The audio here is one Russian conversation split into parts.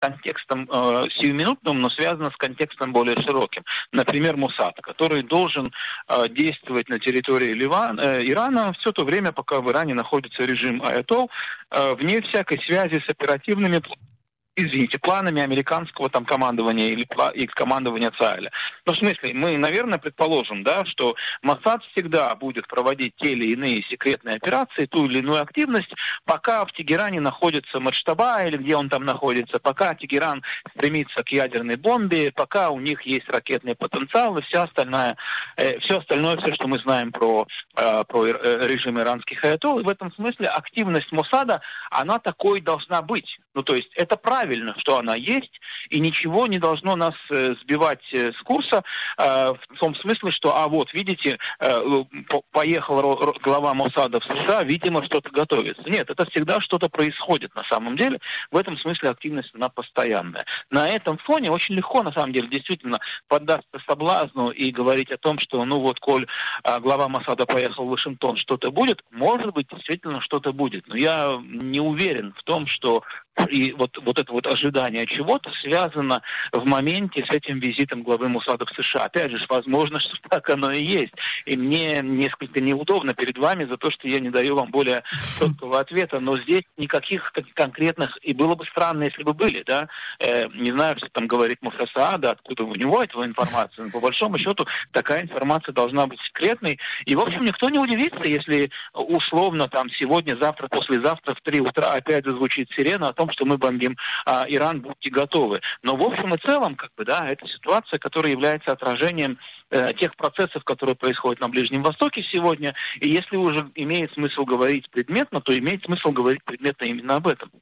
контекстом сиюминутным, но связано с контекстом более широким. Например, Моссад, который должен действовать на территории Ирана все то время, пока в Иране находится режим аятол, вне всякой связи с оперативными планами американского там командования или командования ЦАЭЛа. Ну, в смысле, мы, наверное, предположим, да, что Моссад всегда будет проводить те или иные секретные операции, ту или иную активность, пока в Тегеране находится Мадштаба, или где он там находится, пока Тегеран стремится к ядерной бомбе, пока у них есть ракетный потенциал и все остальное, все, что мы знаем про режим иранских аятол. И в этом смысле активность Моссада, она такой должна быть. Ну, то есть это правильно, что она есть, и ничего не должно нас сбивать с курса в том смысле, что, вот, видите, поехал глава Моссада в США, видимо, что-то готовится. Нет, это всегда что-то происходит на самом деле. В этом смысле активность, она постоянная. На этом фоне очень легко, на самом деле, действительно поддаться соблазну и говорить о том, что, ну вот, коль глава Моссада поехал в Вашингтон, что-то будет, может быть, действительно что-то будет. Но я не уверен в том, что и вот это вот ожидание чего-то связано в моменте с этим визитом главы Моссада в США. Опять же, возможно, что так оно и есть. И мне несколько неудобно перед вами за то, что я не даю вам более четкого ответа. Но здесь никаких конкретных, и было бы странно, если бы были, да. Не знаю, что там говорит Муфти Саада, откуда у него эта информация. Но по большому счету такая информация должна быть секретной. И, в общем, никто не удивится, если условно там сегодня, завтра, послезавтра в 3 утра опять зазвучит сирена о том, что мы бомбим Иран, будьте готовы. Но в общем и целом, это ситуация, которая является отражением тех процессов, которые происходят на Ближнем Востоке сегодня. И если уже имеет смысл говорить предметно, то имеет смысл говорить предметно именно об этом.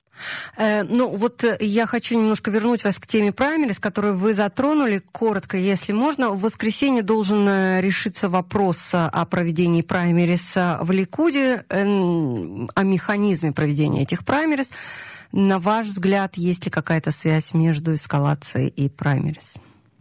Я хочу немножко вернуть вас к теме праймерис, которую вы затронули, коротко, если можно. В воскресенье должен решиться вопрос о проведении праймерис в Ликуде, о механизме проведения этих праймерис. На ваш взгляд, есть ли какая-то связь между эскалацией и праймерис?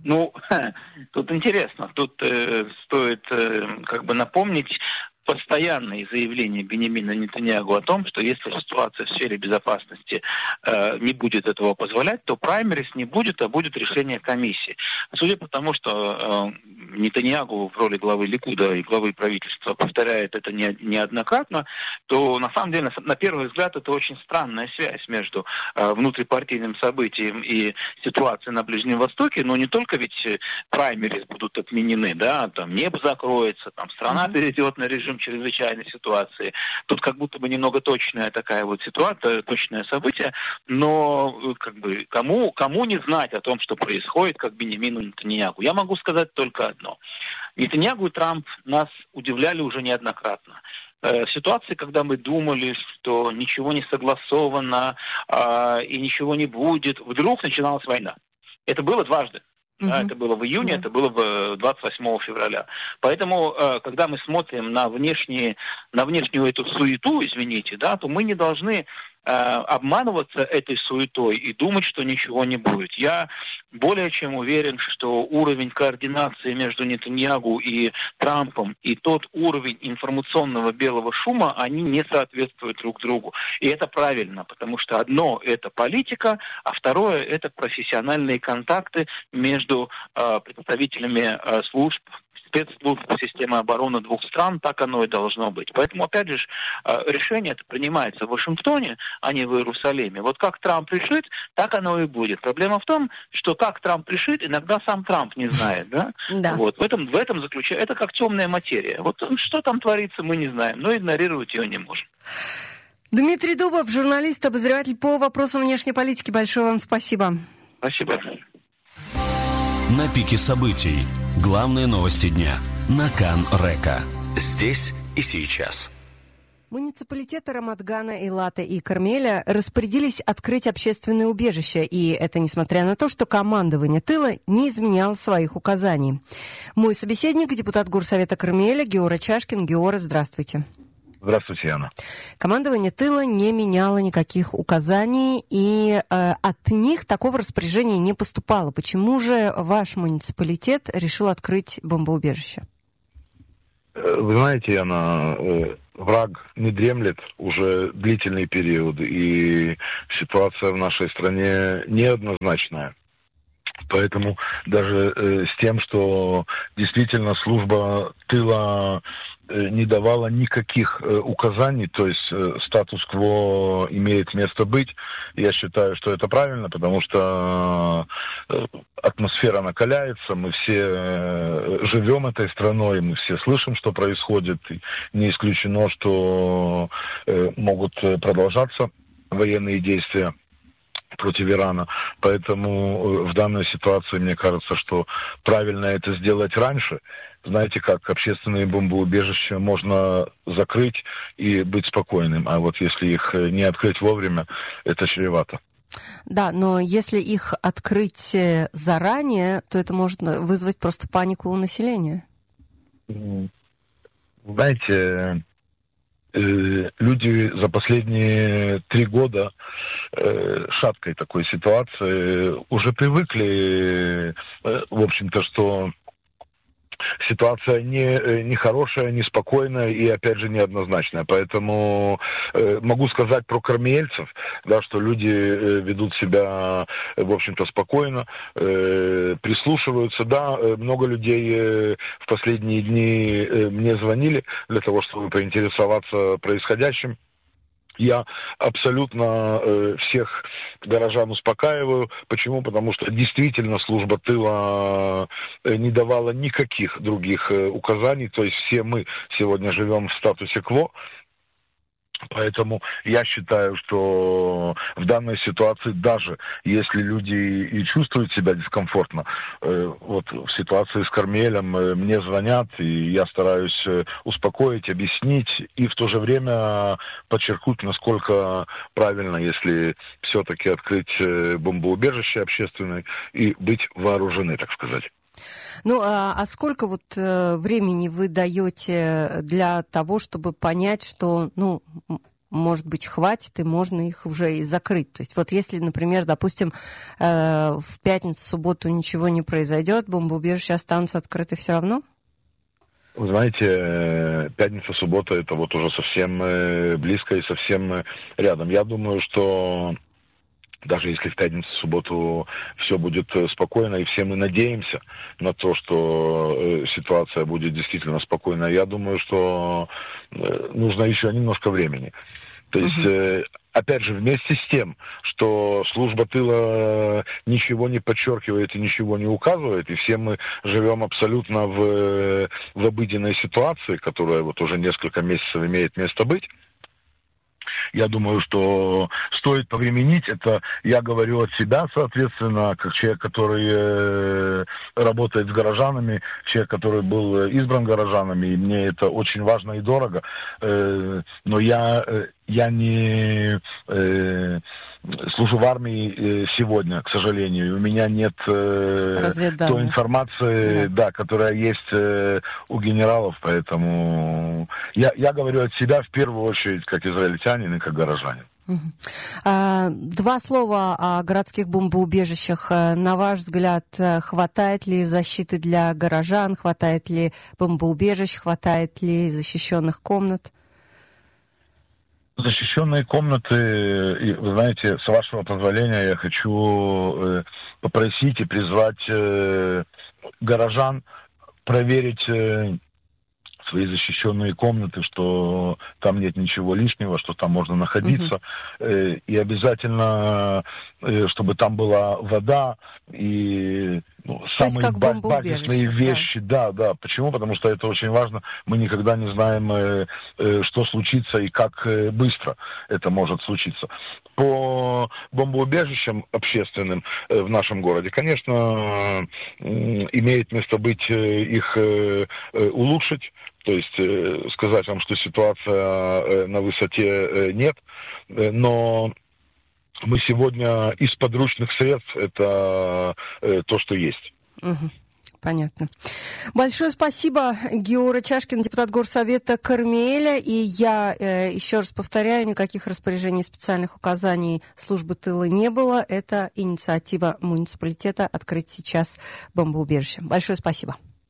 Тут интересно. Тут стоит напомнить постоянные заявления Биньямина Нетаньяху о том, что если ситуация в сфере безопасности не будет этого позволять, то праймерис не будет, а будет решение комиссии. Судя по тому, что Нетаньяху в роли главы Ликуда и главы правительства повторяет это неоднократно, то на самом деле, на первый взгляд, это очень странная связь между внутрипартийным событием и ситуацией на Ближнем Востоке, но не только ведь праймерис будут отменены, да, там небо закроется, там страна перейдет на режим чрезвычайной ситуации. Тут как будто бы немного точная такая вот ситуация, точное событие, но кому не знать о том, что происходит, как Биньямину Нетаньяху. Я могу сказать только одно. Нетаньяху и Трамп нас удивляли уже неоднократно. В ситуации, когда мы думали, что ничего не согласовано и ничего не будет, вдруг начиналась война. Это было дважды. Да, это было в июне, это было 28 февраля. Поэтому, когда мы смотрим на внешнюю эту суету, извините, да, то мы не должны обманываться этой суетой и думать, что ничего не будет. Я более чем уверен, что уровень координации между Нетаньяху и Трампом и тот уровень информационного белого шума, они не соответствуют друг другу. И это правильно, потому что одно – это политика, а второе – это профессиональные контакты между представителями спецслужб системы обороны двух стран, так оно и должно быть. Поэтому, опять же, решение это принимается в Вашингтоне, а не в Иерусалиме. Вот как Трамп решит, так оно и будет. Проблема в том, что как Трамп решит, иногда сам Трамп не знает, да? Да. Вот. В этом заключается, это как темная материя. Вот что там творится, мы не знаем, но игнорировать ее не можем. Дмитрий Дубов, журналист, обозреватель по вопросам внешней политики. Большое вам спасибо. Спасибо. На пике событий. Главные новости дня. На Кан-Река. Здесь и сейчас. Муниципалитеты Рамат-Гана, Эйлата и Кармеля распорядились открыть общественные убежища, и это несмотря на то, что командование тыла не изменяло своих указаний. Мой собеседник, депутат Горсовета Кармеля Геора Чашкин. Геора, здравствуйте. Здравствуйте, Яна. Командование тыла не меняло никаких указаний, и от них такого распоряжения не поступало. Почему же ваш муниципалитет решил открыть бомбоубежище? Вы знаете, Яна, враг не дремлет уже длительный период, и ситуация в нашей стране неоднозначная. Поэтому даже с тем, что действительно служба тыла не давала никаких указаний, то есть статус-кво имеет место быть, я считаю, что это правильно, потому что атмосфера накаляется, мы все живем этой страной, мы все слышим, что происходит, и не исключено, что могут продолжаться военные действия против Ирана. Поэтому в данной ситуации, мне кажется, что правильно это сделать раньше. Знаете, как общественные бомбоубежища можно закрыть и быть спокойным. А вот если их не открыть вовремя, это чревато. Да, но если их открыть заранее, то это может вызвать просто панику у населения. Знаете, люди за последние 3 года шаткой такой ситуации уже привыкли, в общем-то, что ситуация не хорошая, не спокойная и, опять же, неоднозначная. Поэтому могу сказать про кармиельцев, да, что люди ведут себя, в общем-то, спокойно, прислушиваются. Да, много людей в последние дни мне звонили для того, чтобы поинтересоваться происходящим. Я абсолютно всех горожан успокаиваю. Почему? Потому что действительно служба тыла не давала никаких других указаний. То есть все мы сегодня живем в статусе кво. Поэтому я считаю, что в данной ситуации, даже если люди и чувствуют себя дискомфортно, вот в ситуации с Кармелем мне звонят, и я стараюсь успокоить, объяснить, и в то же время подчеркнуть, насколько правильно, если все-таки открыть бомбоубежище общественное и быть вооружены, так сказать. Ну, а сколько вот времени вы даете для того, чтобы понять, что, ну, может быть, хватит, и можно их уже и закрыть? То есть вот если, например, допустим, в пятницу, субботу ничего не произойдет, бомбоубежища останутся открыты все равно? Вы знаете, пятница, суббота — это вот уже совсем близко и совсем рядом. Я думаю, что даже если в пятницу, в субботу все будет спокойно, и все мы надеемся на то, что ситуация будет действительно спокойная, я думаю, что нужно еще немножко времени. То есть, опять же, вместе с тем, что служба тыла ничего не подчеркивает и ничего не указывает, и все мы живем абсолютно в обыденной ситуации, которая вот уже несколько месяцев имеет место быть, я думаю, что стоит повременить. Это я говорю от себя, соответственно, как человек, который работает с горожанами, человек, который был избран горожанами, и мне это очень важно и дорого. Но я не служу в армии сегодня, к сожалению. У меня нет той информации, да, которая есть у генералов, поэтому я говорю от себя в первую очередь как израильтянин и как горожанин. 2 слова о городских бомбоубежищах. На ваш взгляд, хватает ли защиты для горожан, хватает ли бомбоубежищ, хватает ли защищенных комнат? Защищенные комнаты, вы знаете, с вашего позволения я хочу попросить и призвать горожан проверить свои защищенные комнаты, что там нет ничего лишнего, что там можно находиться. И обязательно, чтобы там была вода и самые базисные вещи. Да. Почему? Потому что это очень важно. Мы никогда не знаем, что случится и как быстро это может случиться. По бомбоубежищам общественным в нашем городе, конечно, имеет место быть их улучшить. То есть сказать вам, что ситуация на высоте нет, но мы сегодня из подручных средств это то, что есть. Понятно. Большое спасибо, Геора Чашкин, депутат Горсовета Кармиэля. И я еще раз повторяю, никаких распоряжений, специальных указаний службы тыла не было. Это инициатива муниципалитета открыть сейчас бомбоубежище. Большое спасибо.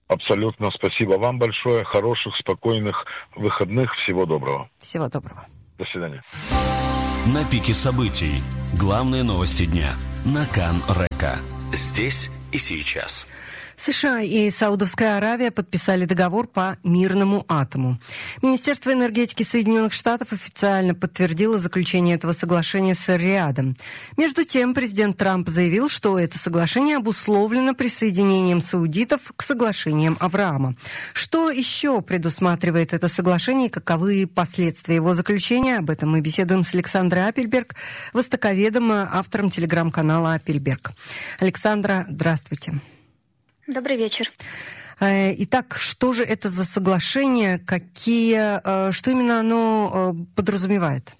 Абсолютно. Спасибо вам большое. Хороших, спокойных выходных. Всего доброго. Всего доброго. До свидания. На пике событий. Главные новости дня. На Кан Река. Здесь и сейчас. США и Саудовская Аравия подписали договор по мирному атому. Министерство энергетики Соединенных Штатов официально подтвердило заключение этого соглашения с Эр-Риядом. Между тем, президент Трамп заявил, что это соглашение обусловлено присоединением саудитов к соглашениям Авраама. Что еще предусматривает это соглашение и каковы последствия его заключения? Об этом мы беседуем с Александрой Апельберг, востоковедом, автором телеграм-канала Апельберг. Александра, здравствуйте. Добрый вечер. Итак, что же это за соглашение? Что именно оно подразумевает?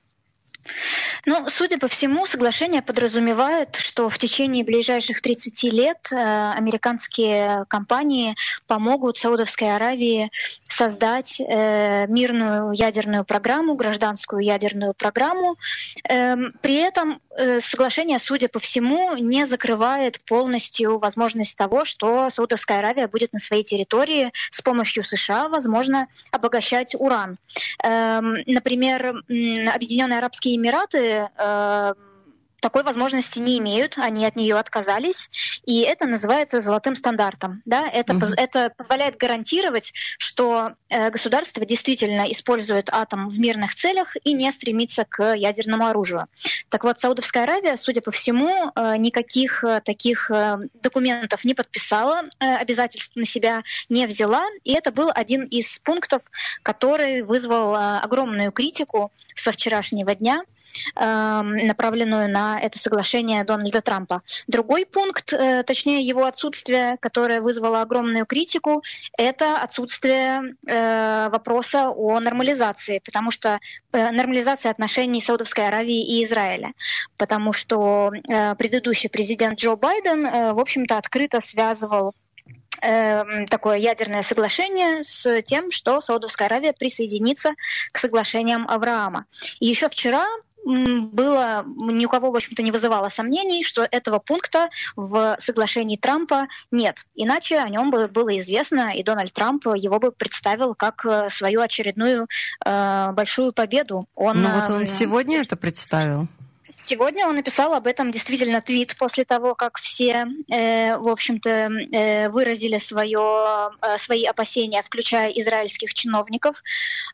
Судя по всему, соглашение подразумевает, что в течение ближайших 30 лет американские компании помогут Саудовской Аравии создать мирную ядерную программу, гражданскую ядерную программу. При этом соглашение, судя по всему, не закрывает полностью возможность того, что Саудовская Аравия будет на своей территории с помощью США, возможно, обогащать уран. Например, Объединенные Арабские Эмираты такой возможности не имеют, они от нее отказались, и это называется золотым стандартом. Да? Это позволяет гарантировать, что государство действительно использует атом в мирных целях и не стремится к ядерному оружию. Так вот, Саудовская Аравия, судя по всему, никаких таких документов не подписала, обязательств на себя не взяла, и это был один из пунктов, который вызвал огромную критику со вчерашнего дня, направленную на это соглашение Дональда Трампа. Другой пункт, точнее его отсутствие, которое вызвало огромную критику, это отсутствие вопроса о нормализации, потому что нормализация отношений Саудовской Аравии и Израиля, потому что предыдущий президент Джо Байден, в общем-то, открыто связывал такое ядерное соглашение с тем, что Саудовская Аравия присоединится к соглашениям Авраама. И еще вчера ни у кого, в общем-то, не вызывало сомнений, что этого пункта в соглашении Трампа нет. Иначе о нем было известно, и Дональд Трамп его бы представил как свою очередную большую победу. Он сегодня это представил. Сегодня он написал об этом действительно твит после того, как все, в общем-то, выразили свои опасения, включая израильских чиновников.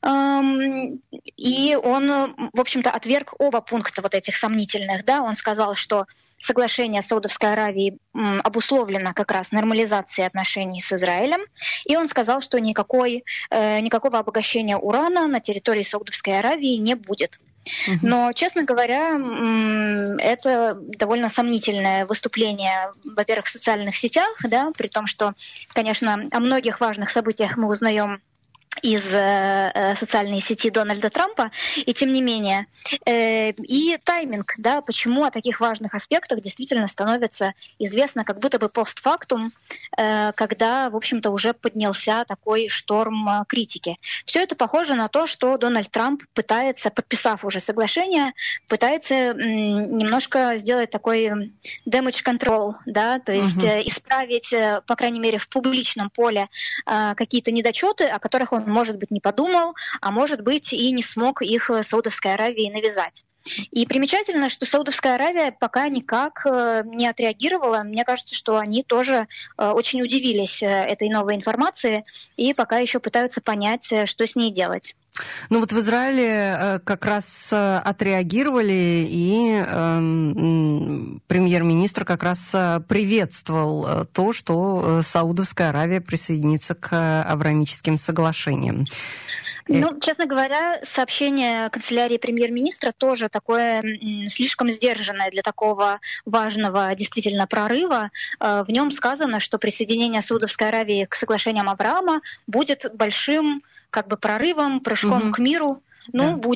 И он, в общем-то, отверг оба пункта вот этих сомнительных. Да? Он сказал, что соглашение Саудовской Аравии обусловлено как раз нормализацией отношений с Израилем. И он сказал, что никакого обогащения урана на территории Саудовской Аравии не будет. Но, честно говоря, это довольно сомнительное выступление, во-первых, в социальных сетях, да, при том, что, конечно, о многих важных событиях мы узнаем из социальной сети Дональда Трампа, и тем не менее. И тайминг, да, почему о таких важных аспектах действительно становится известно как будто бы постфактум, когда, в общем-то, уже поднялся такой шторм критики. Все это похоже на то, что Дональд Трамп пытается, подписав уже соглашение, пытается немножко сделать такой damage control, да, то есть исправить, по крайней мере, в публичном поле какие-то недочеты, о которых он, может быть, не подумал, а может быть, и не смог их Саудовской Аравии навязать. И примечательно, что Саудовская Аравия пока никак не отреагировала. Мне кажется, что они тоже очень удивились этой новой информации и пока еще пытаются понять, что с ней делать. В Израиле как раз отреагировали, и премьер-министр как раз приветствовал то, что Саудовская Аравия присоединится к авраамическим соглашениям. Честно говоря, сообщение канцелярии премьер-министра тоже такое слишком сдержанное для такого важного действительно прорыва. В нем сказано, что присоединение Саудовской Аравии к соглашениям Авраама будет большим прорывом, прыжком к миру. Будет.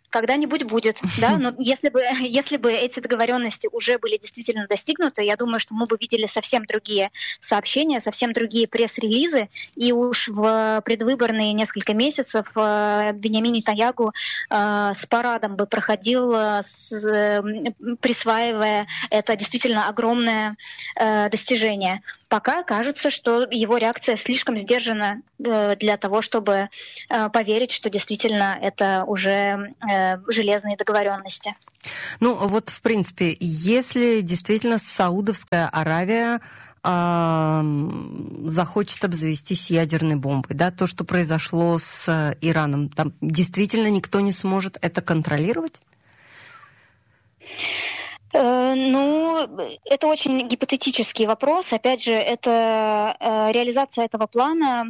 когда-нибудь будет, да, но если бы эти договоренности уже были действительно достигнуты, я думаю, что мы бы видели совсем другие сообщения, совсем другие пресс-релизы, и уж в предвыборные несколько месяцев Биньямин Нетаньяху с парадом бы проходил, присваивая это действительно огромное достижение. Пока кажется, что его реакция слишком сдержана для того, чтобы поверить, что действительно это уже железные договоренности. Ну вот, в принципе, если действительно Саудовская Аравия захочет обзавестись ядерной бомбой, да, то, что произошло с Ираном, там действительно никто не сможет это контролировать? Ну, это очень гипотетический вопрос. Опять же, это реализация этого плана,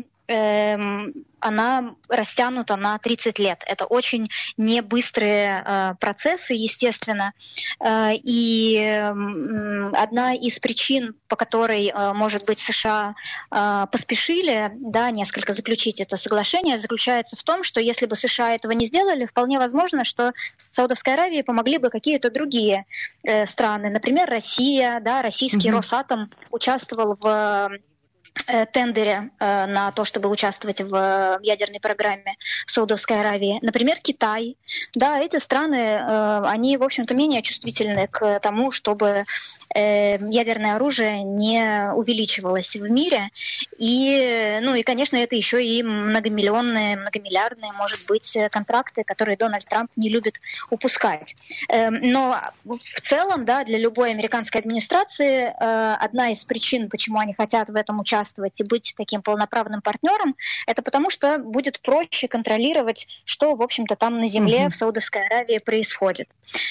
она растянута на 30 лет. Это очень небыстрые процессы, естественно. И одна из причин, по которой, может быть, США поспешили, да, несколько заключить это соглашение, заключается в том, что если бы США этого не сделали, вполне возможно, что Саудовской Аравии помогли бы какие-то другие страны. Например, Россия, да, российский Росатом участвовал в тендере на то, чтобы участвовать в ядерной программе в Саудовской Аравии. Например, Китай. Да, эти страны, они, в общем-то, менее чувствительны к тому, чтобы ядерное оружие не увеличивалось в мире. И, ну и, конечно, это еще и многомиллионные, многомиллиардные, может быть, контракты, которые Дональд Трамп не любит упускать. Но в целом, да, для любой американской администрации одна из причин, почему они хотят в этом участвовать и быть таким полноправным партнером, это потому что будет проще контролировать, что, в общем-то, там на земле в Саудовской Аравии происходит.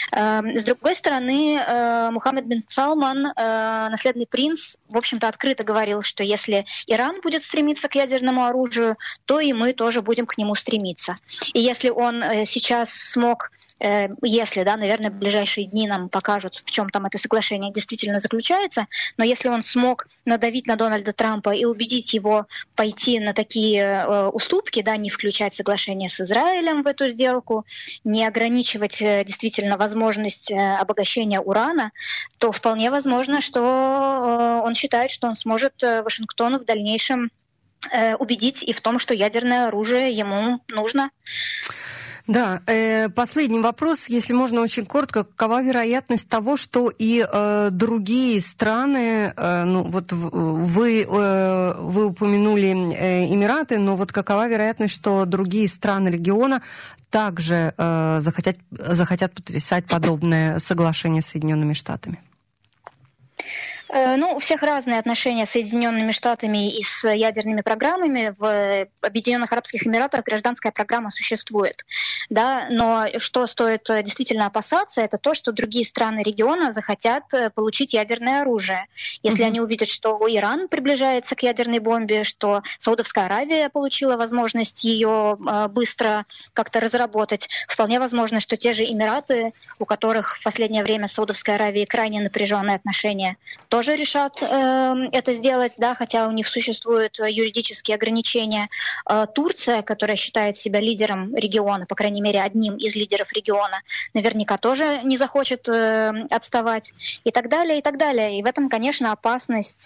С другой стороны, Мухаммед бин Салман, наследный принц, в общем-то, открыто говорил, что если Иран будет стремиться к ядерному оружию, то и мы тоже будем к нему стремиться. И если он сейчас смог, если, да, наверное, в ближайшие дни нам покажут, в чем там это соглашение действительно заключается, но если он смог надавить на Дональда Трампа и убедить его пойти на такие уступки, да, не включать соглашение с Израилем в эту сделку, не ограничивать действительно возможность обогащения урана, то вполне возможно, что он считает, что он сможет Вашингтону в дальнейшем убедить и в том, что ядерное оружие ему нужно. Да, последний вопрос, если можно очень коротко. Какова вероятность того, что и другие страны, ну вот вы упомянули Эмираты, но вот какова вероятность, что другие страны региона также захотят подписать подобное соглашение с Соединенными Штатами? Ну, у всех разные отношения с Соединенными Штатами и с ядерными программами. В Объединенных Арабских Эмиратах гражданская программа существует. Да? Но что стоит действительно опасаться, это то, что другие страны региона захотят получить ядерное оружие. Если они увидят, что Иран приближается к ядерной бомбе, что Саудовская Аравия получила возможность ее быстро как-то разработать, вполне возможно, что те же Эмираты, у которых в последнее время с Саудовской Аравией крайне напряженные отношения, тоже решат это сделать, да, хотя у них существуют юридические ограничения. Турция, которая считает себя лидером региона, по крайней мере, одним из лидеров региона, наверняка тоже не захочет отставать, и так далее, и так далее. И в этом, конечно, опасность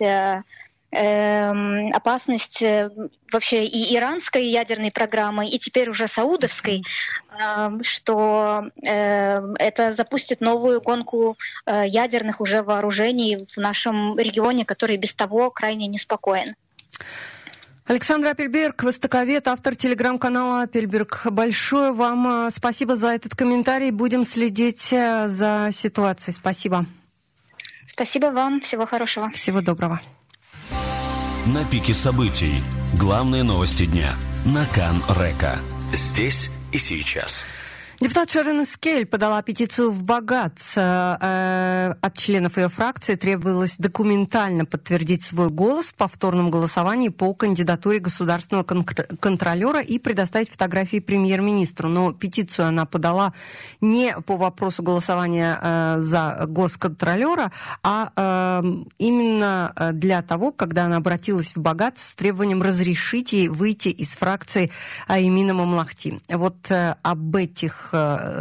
вообще и иранской ядерной программы, и теперь уже саудовской, что это запустит новую гонку ядерных уже вооружений в нашем регионе, который без того крайне неспокоен. Александра Апельберг, востоковед, автор телеграм-канала Апельберг. Большое вам спасибо за этот комментарий. Будем следить за ситуацией. Спасибо. Спасибо вам. Всего хорошего. Всего доброго. На пике событий. Главные новости дня. На Кан Река. Здесь и сейчас. Депутат Шерон Эскель подала петицию в Багац. От членов ее фракции требовалось документально подтвердить свой голос в повторном голосовании по кандидатуре государственного контролера и предоставить фотографии премьер-министру. Но петицию она подала не по вопросу голосования за госконтролера, а именно для того, когда она обратилась в Багац с требованием разрешить ей выйти из фракции Аймина Мамлахти. Вот об этих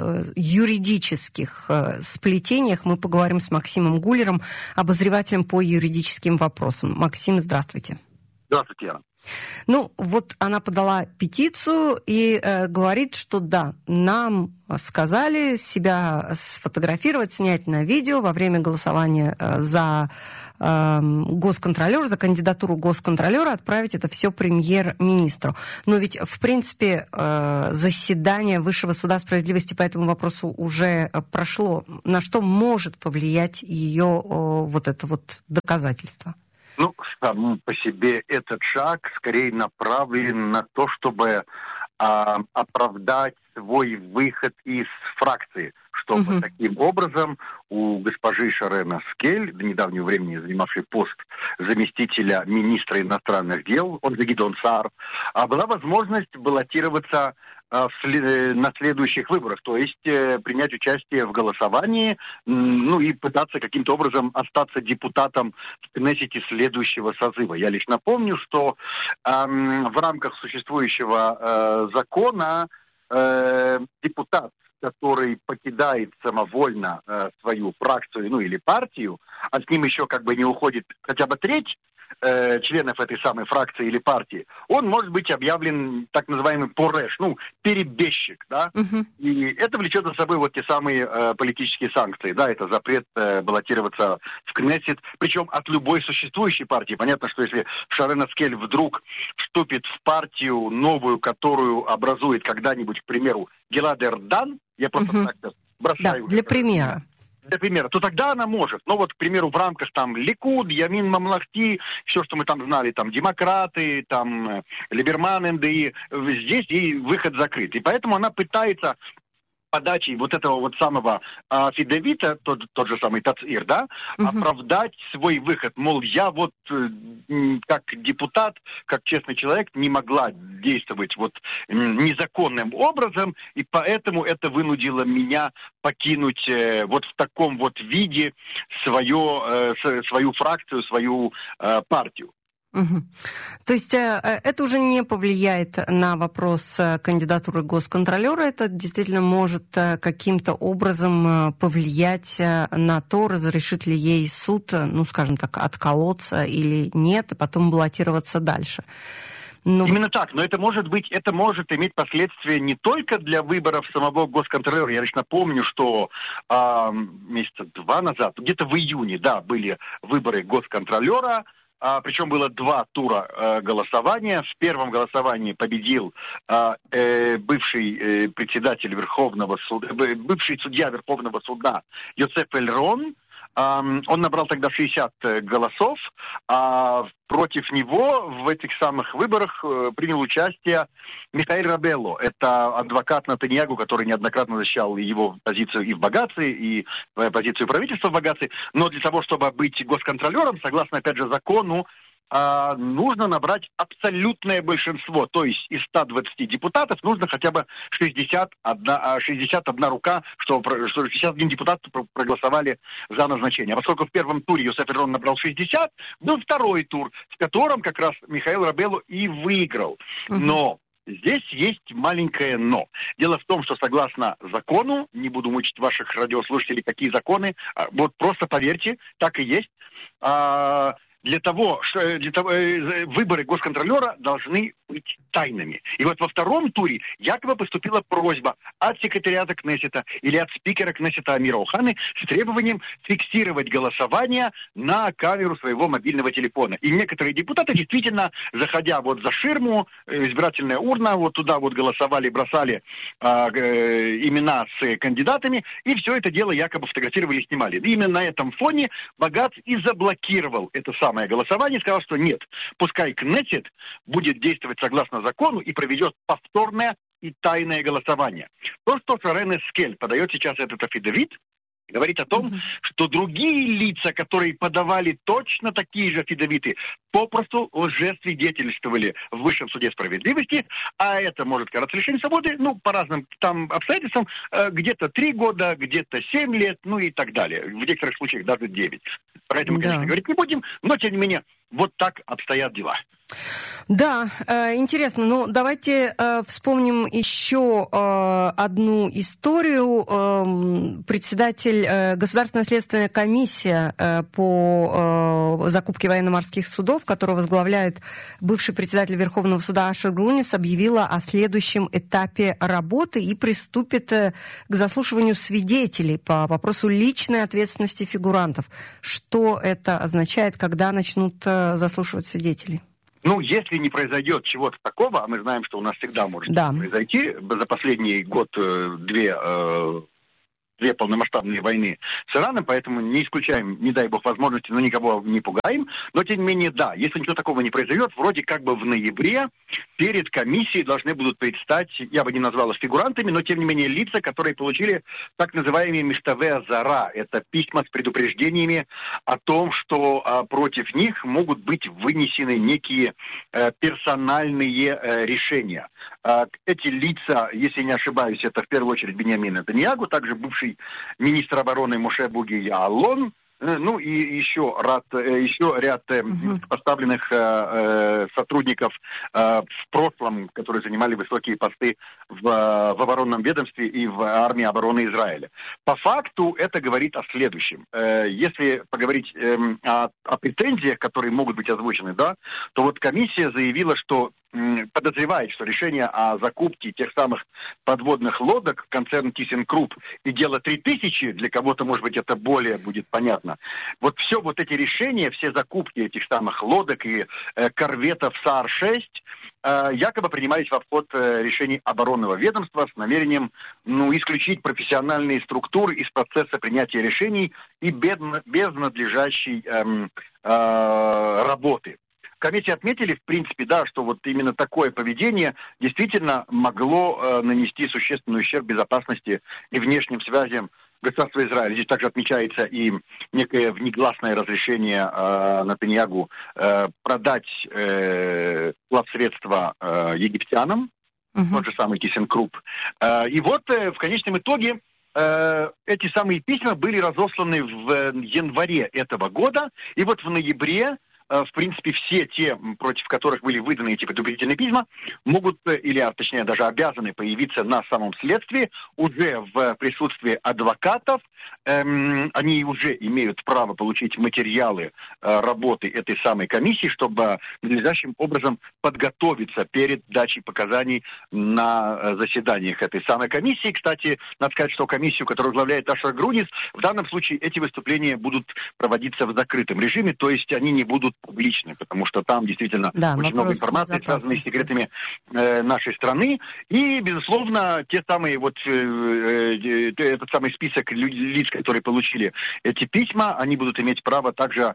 юридических сплетениях мы поговорим с Максимом Гулером, обозревателем по юридическим вопросам. Максим, здравствуйте. Здравствуйте, Яна. Ну, вот она подала петицию и говорит, что да, нам сказали себя сфотографировать, снять на видео во время голосования за госконтролера, за кандидатуру госконтролера, отправить это все премьер-министру. Но ведь, в принципе, заседание Высшего суда справедливости по этому вопросу уже прошло. На что может повлиять ее вот это вот доказательство? Ну, сам по себе этот шаг скорее направлен на то, чтобы оправдать свой выход из фракции, чтобы таким образом у госпожи Шарен Аскель, до недавнего времени занимавшей пост заместителя министра иностранных дел, он же Гидеон Саар, была возможность баллотироваться на следующих выборах, то есть принять участие в голосовании, ну и пытаться каким-то образом остаться депутатом в Кнессете следующего созыва. Я лишь напомню, что в рамках существующего закона депутат, который покидает самовольно свою фракцию, ну или партию, а с ним еще как бы не уходит хотя бы треть членов этой самой фракции или партии, он может быть объявлен так называемый пореш, ну, перебежчик, да, и это влечет за собой вот те самые политические санкции, да, это запрет баллотироваться в Кнессет, причем от любой существующей партии. Понятно, что если Шарен Аскель вдруг вступит в партию новую, которую образует когда-нибудь, к примеру, Гилад Эрдан, я просто так бросаю. Да, для примера. Для примера, то тогда она может. Ну вот, к примеру, в рамках там Ликуд, Ямин Мамлахти, все, что мы там знали, там демократы, там Либерман, НДИ, здесь ей выход закрыт. И поэтому она пытается подачей вот этого вот самого Фидевита, тот же самый Тацир, да, оправдать свой выход. Мол, я вот как депутат, как честный человек не могла действовать вот незаконным образом, и поэтому это вынудило меня покинуть вот в таком вот виде свою фракцию, свою партию. То есть это уже не повлияет на вопрос кандидатуры госконтролера, это действительно может каким-то образом повлиять на то, разрешит ли ей суд, ну, скажем так, отколоться или нет, и потом баллотироваться дальше. Именно так, но это может иметь последствия не только для выборов самого госконтролера. Я лишь напомню, что месяца 2 назад, где-то в июне, да, были выборы госконтролера. Причем было 2 тура голосования. В первом голосовании победил бывший председатель Верховного суда, бывший судья Верховного суда Йосеф Эльрон. Он набрал тогда 60 голосов, а против него в этих самых выборах принял участие Михаэль Рабелло. Это адвокат Натаньягу, который неоднократно защищал его позицию и в Багаце, и позицию правительства в Багаце. Но для того, чтобы быть госконтролером, согласно, опять же, закону, нужно набрать абсолютное большинство. То есть из 120 депутатов нужно хотя бы 61 рука, что 61 депутат проголосовали за назначение. А поскольку в первом туре Йосеф Эльрон набрал 60, был второй тур, в котором как раз Михаэль Рабелло и выиграл. Но здесь есть маленькое «но». Дело в том, что согласно закону, не буду мучить ваших радиослушателей, какие законы, вот просто поверьте, так и есть, выборы госконтролера должны быть тайными. И вот во втором туре якобы поступила просьба от секретариата Кнессета или от спикера Кнессета Амира Оханы с требованием фиксировать голосование на камеру своего мобильного телефона. И некоторые депутаты действительно, заходя вот за ширму, избирательная урна, вот туда вот голосовали, бросали имена с кандидатами, и все это дело якобы фотографировали и снимали. И именно на этом фоне Багац и заблокировал это самое голосование, сказал, что нет, пускай Кнессет будет действовать согласно закону и проведет повторное и тайное голосование. То, что Шарен Аскель подает сейчас этот афидевит, говорит о том, что другие лица, которые подавали точно такие же афидавиты, попросту лжесвидетельствовали в Высшем суде справедливости, а это может караться лишением свободы, по разным там обстоятельствам, где-то 3 года, где-то 7 лет, и так далее. В некоторых случаях даже 9. Про это мы, конечно, говорить не будем, но, тем не менее, вот так обстоят дела. Да, интересно. Давайте вспомним еще одну историю. Председатель Государственная следственная комиссия по закупке военно-морских судов, которую возглавляет бывший председатель Верховного суда Ашер Грунис, объявила о следующем этапе работы и приступит к заслушиванию свидетелей по вопросу личной ответственности фигурантов. Что это означает, когда начнут заслушивать свидетелей? Если не произойдет чего-то такого, а мы знаем, что у нас всегда может произойти, за последний год две полномасштабные войны с Ираном, поэтому не исключаем, не дай бог, возможности, но никого не пугаем. Но, тем не менее, да, если ничего такого не произойдет, вроде как бы в ноябре перед комиссией должны будут предстать, я бы не назвал их фигурантами, но, тем не менее, лица, которые получили так называемые миштаве азара. Это письма с предупреждениями о том, что против них могут быть вынесены некие персональные решения. Эти лица, если не ошибаюсь, это в первую очередь Биньямин Нетаньяху, также бывший министр обороны Моше Буги Яалон, и еще ряд поставленных сотрудников в прошлом, которые занимали высокие посты в оборонном ведомстве и в армии обороны Израиля. По факту это говорит о следующем. Если поговорить о претензиях, которые могут быть озвучены, то вот комиссия заявила, что подозревает, что решение о закупке тех самых подводных лодок концерн ThyssenKrupp и дело 3000, для кого-то, может быть, это более будет понятно. Вот все вот эти решения, все закупки этих самых лодок и корветов САР-6 якобы принимались во вход решений оборонного ведомства с намерением исключить профессиональные структуры из процесса принятия решений и без надлежащей работы. Комиссии отметили, в принципе, что вот именно такое поведение действительно могло нанести существенный ущерб безопасности и внешним связям государства Израиля. Здесь также отмечается и некое внегласное разрешение Нетаньяху продать плавсредства египтянам, тот же самый ThyssenKrupp. И вот в конечном итоге эти самые письма были разосланы в январе этого года, и вот в ноябре в принципе, все те, против которых были выданы эти предупредительные письма, могут, точнее, даже обязаны появиться на самом следствии уже в присутствии адвокатов. Они уже имеют право получить материалы работы этой самой комиссии, чтобы надлежащим образом подготовиться перед дачей показаний на заседаниях этой самой комиссии. Кстати, надо сказать, что комиссию, которую возглавляет Ашер Грунис, в данном случае эти выступления будут проводиться в закрытом режиме, то есть они не будут публичны, потому что там действительно очень много информации, связанной с секретами нашей страны. И, безусловно, те самые этот самый список лиц, которые получили эти письма, они будут иметь право также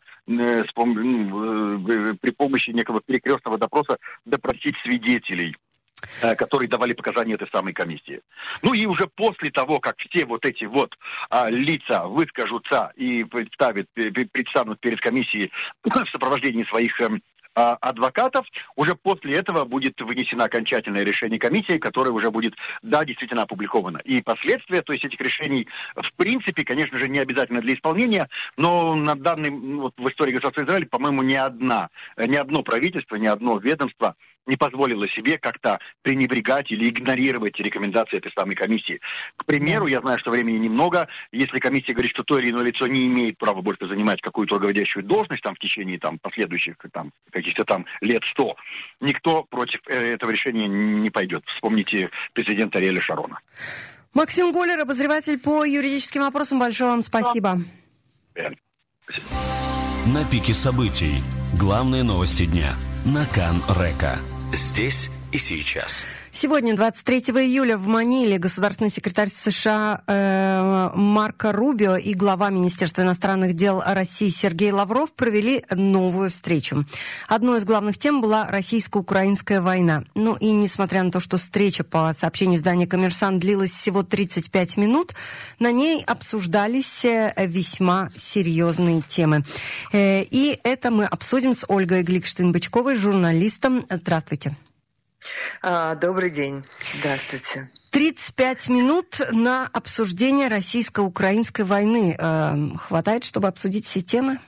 при помощи некого перекрестного допроса допросить свидетелей, которые давали показания этой самой комиссии. И уже после того, как все вот эти лица выскажутся и предстанут перед комиссией в сопровождении своих адвокатов, уже после этого будет вынесено окончательное решение комиссии, которое уже будет, действительно опубликовано. И последствия, то есть этих решений, в принципе, конечно же, не обязательно для исполнения, но на данный, в истории государства Израиля, по-моему, ни одно правительство, ни одно ведомство не позволило себе как-то пренебрегать или игнорировать рекомендации этой самой комиссии. К примеру, я знаю, что времени немного. Если комиссия говорит, что то или иное лицо не имеет права больше занимать какую-то руководящую должность в течение последующих каких-то лет 100, никто против этого решения не пойдет. Вспомните президента Ариэля Шарона. Максим Голер, обозреватель по юридическим вопросам. Большое вам спасибо. Спасибо. На пике событий. Главные новости дня на Кан Река. Здесь и и сейчас. Сегодня, 23 июля, в Маниле государственный секретарь США Марко Рубио и глава Министерства иностранных дел России Сергей Лавров провели новую встречу. Одной из главных тем была российско-украинская война. Ну и несмотря на то, что встреча, по сообщению издания «Коммерсант», длилась всего 35 минут, на ней обсуждались весьма серьезные темы. И это мы обсудим с Ольгой Гликштейн-Бычковой, журналистом. Здравствуйте. Добрый день. Здравствуйте. 35 минут на обсуждение российско-украинской войны. Хватает, чтобы обсудить все темы?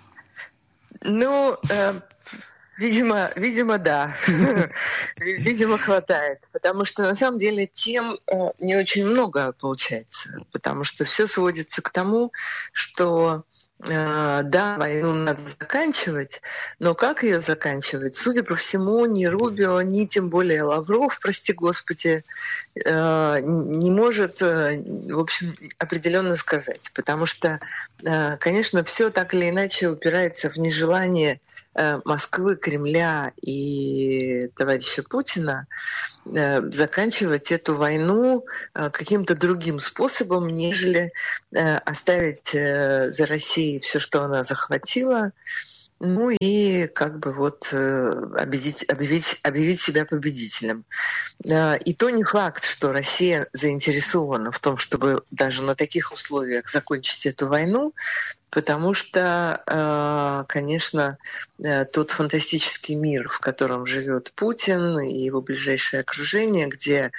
Видимо, да. Видимо, хватает. Потому что, на самом деле, тем не очень много получается. Потому что все сводится к тому, что да, войну надо заканчивать, но как ее заканчивать? Судя по всему, ни Рубио, ни тем более Лавров, прости господи, не может, в общем, определенно сказать. Потому что, конечно, все так или иначе упирается в нежелание Москвы, Кремля и товарища Путина заканчивать эту войну каким-то другим способом, нежели оставить за Россией все, что она захватила, ну и как бы вот объявить себя победителем. И то не факт, что Россия заинтересована в том, чтобы даже на таких условиях закончить эту войну, потому что, конечно, тот фантастический мир, в котором живет Путин и его ближайшее окружение, где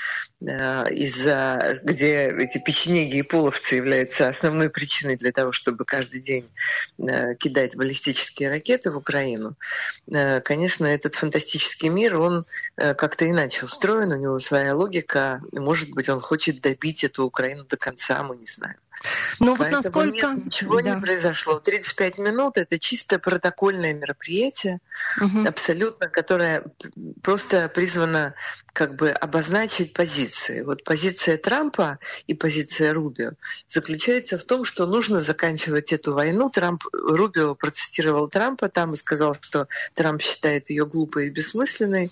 эти печенеги и половцы являются основной причиной для того, чтобы каждый день кидать баллистические ракеты в Украину, конечно, этот фантастический мир, он как-то иначе устроен, у него своя логика, может быть, он хочет добить эту Украину до конца, мы не знаем. Но вот насколько... Ничего не произошло. 35 минут — это чисто протокольное мероприятие, абсолютно, которое просто призвано как бы обозначить позиции. Вот позиция Трампа и позиция Рубио заключается в том, что нужно заканчивать эту войну. Рубио процитировал Трампа там и сказал, что Трамп считает ее глупой и бессмысленной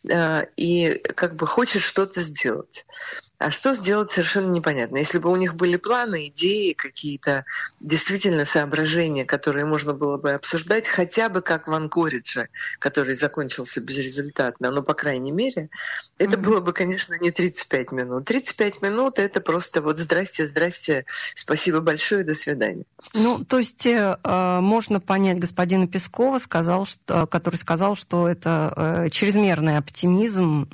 и как бы хочет что-то сделать. А что сделать, совершенно непонятно. Если бы у них были планы, идеи, какие-то действительно соображения, которые можно было бы обсуждать, хотя бы как в Анкоридже, который закончился безрезультатно, но по крайней мере, это было бы, конечно, не 35 минут. 35 минут — это просто вот здрасте, спасибо большое, до свидания. Ну, то есть можно понять господина Пескова, который сказал, что это чрезмерный оптимизм,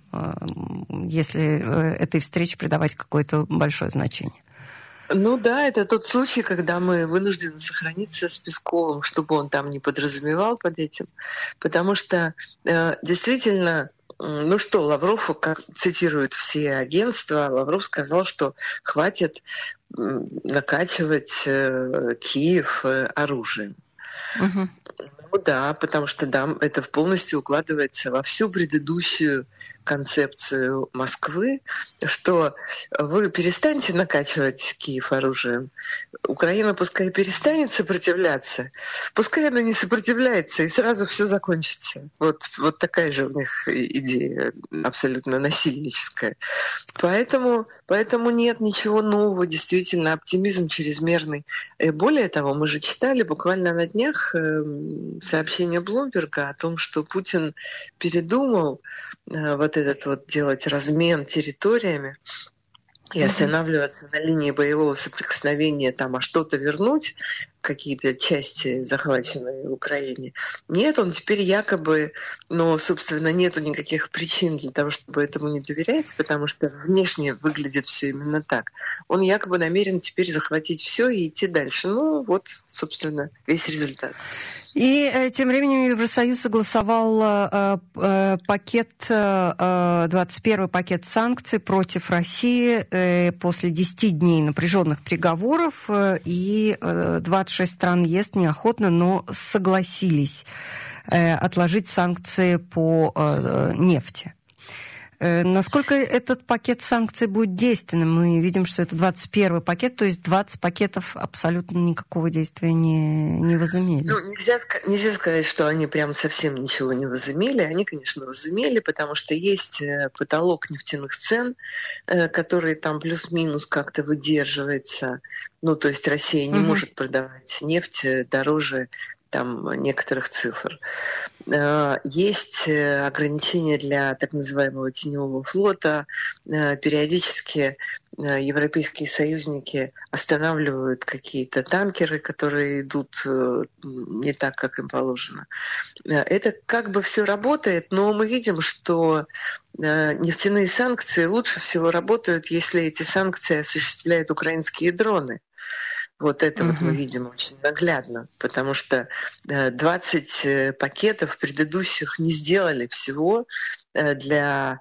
если этой встрече придавать какое-то большое значение. Ну да, это тот случай, когда мы вынуждены сохраниться с Песковым, чтобы он там не подразумевал под этим. Потому что действительно, Лавров, как цитируют все агентства, Лавров сказал, что хватит накачивать Киев оружием. Ну да, потому что да, это полностью укладывается во всю предыдущую концепцию Москвы, что вы перестаньте накачивать Киев оружием. Украина пускай перестанет сопротивляться, пускай она не сопротивляется, и сразу все закончится. Вот такая же у них идея, абсолютно насильническая. Поэтому нет ничего нового, действительно, оптимизм чрезмерный. Более того, мы же читали буквально на днях сообщение Блумберга о том, что Путин передумал делать размен территориями и останавливаться на линии боевого соприкосновения, а что-то вернуть, какие-то части, захваченные в Украине. Нет, он теперь якобы, собственно, нету никаких причин для того, чтобы этому не доверять, потому что внешне выглядит все именно так. Он якобы намерен теперь захватить все и идти дальше. Собственно, весь результат. И тем временем Евросоюз согласовал 21-й пакет санкций против России после 10 дней напряженных переговоров, и 26 стран ЕС неохотно, но согласились отложить санкции по нефти. Насколько этот пакет санкций будет действенным? Мы видим, что это 21-й пакет, то есть 20 пакетов абсолютно никакого действия не возымели. Ну, нельзя сказать, что они прям совсем ничего не возымели. Они, конечно, возымели, потому что есть потолок нефтяных цен, который там плюс-минус как-то выдерживается. Ну, то есть Россия не может продавать нефть дороже там некоторых цифр. Есть ограничения для так называемого теневого флота. Периодически европейские союзники останавливают какие-то танкеры, которые идут не так, как им положено. Это как бы все работает, но мы видим, что нефтяные санкции лучше всего работают, если эти санкции осуществляют украинские дроны. Вот это вот мы видим очень наглядно, потому что 20 пакетов предыдущих не сделали всего для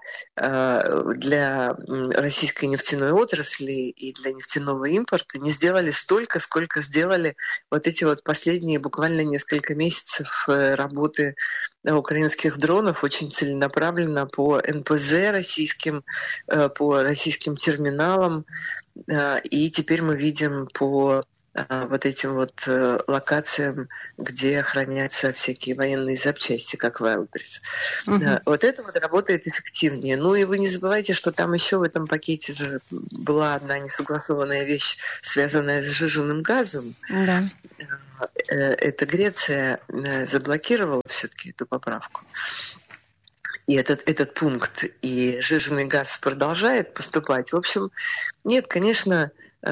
российской нефтяной отрасли и для нефтяного импорта, не сделали столько, сколько сделали вот эти вот последние буквально несколько месяцев работы украинских дронов очень целенаправленно по НПЗ российским, по российским терминалам. И теперь мы видим по вот этим вот локациям, где хранятся всякие военные запчасти, как Wildberries. Вот это вот работает эффективнее. Ну и вы не забывайте, что там еще в этом пакете же была одна несогласованная вещь, связанная с сжиженным газом. Да. Это Греция заблокировала все-таки эту поправку. И этот пункт, и сжиженный газ продолжает поступать. В общем, нет, конечно,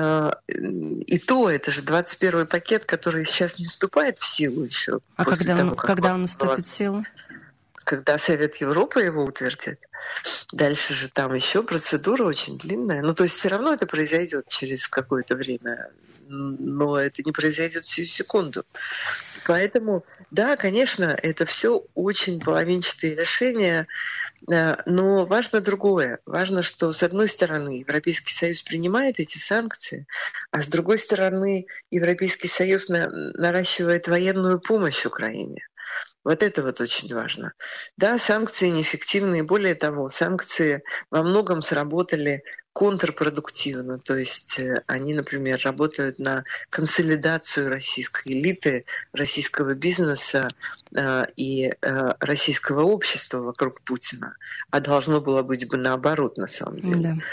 и то, это же 21-й пакет, который сейчас не вступает в силу еще. А когда он вступит в силу? Когда Совет Европы его утвердит. Дальше же там еще процедура очень длинная. Ну, то есть все равно это произойдет через какое-то время, но это не произойдет всю секунду. Поэтому, да, конечно, это все очень половинчатые решения, но важно другое. Важно, что с одной стороны Европейский Союз принимает эти санкции, а с другой стороны Европейский Союз наращивает военную помощь Украине. Вот это вот очень важно. Да, санкции неэффективны, более того, санкции во многом сработали контрпродуктивно, то есть они, например, работают на консолидацию российской элиты, российского бизнеса и российского общества вокруг Путина, а должно было быть бы наоборот, на самом деле. Да.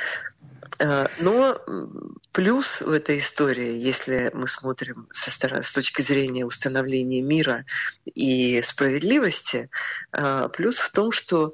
Но плюс в этой истории, если мы смотрим с точки зрения установления мира и справедливости, плюс в том, что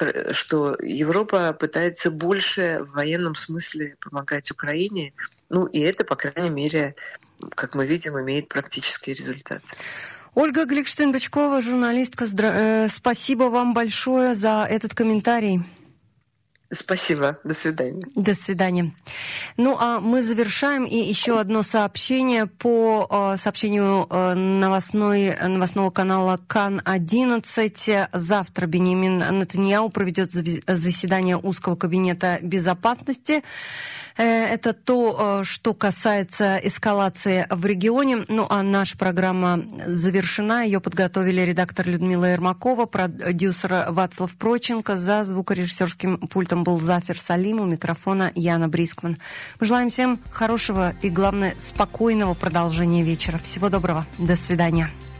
Европа пытается больше в военном смысле помогать Украине, ну и это, по крайней мере, как мы видим, имеет практический результат. Ольга Гликштейн-Бычкова, журналистка, спасибо вам большое за этот комментарий. Спасибо. До свидания. До свидания. Ну, а мы завершаем. И еще одно сообщение по сообщению новостного канала КАН-11. Завтра Биньямин Нетаньяху проведет заседание узкого кабинета безопасности. Это то, что касается эскалации в регионе. Ну, а наша программа завершена. Ее подготовили редактор Людмила Ермакова, продюсер Вацлав Проченко. За звукорежиссерским пультом был Зафир Салим, у микрофона Яна Брискман. Мы желаем всем хорошего и, главное, спокойного продолжения вечера. Всего доброго. До свидания.